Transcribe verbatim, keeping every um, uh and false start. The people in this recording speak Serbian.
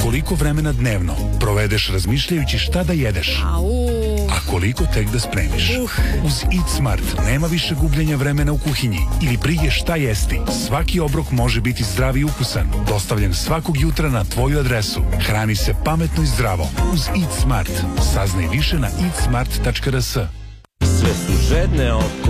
Koliko vremena dnevno provedeš razmišljajući šta da jedeš, a koliko tek da spremiš. Uz Eat Smart nema više gubljenja vremena u kuhinji ili brige šta jesti. Svaki obrok može biti zdrav i ukusan, dostavljen svakog jutra na tvoju adresu. Hrani se pametno i zdravo uz Eat Smart. Saznaj više na eat smart tačka r s. Sve su žedne oko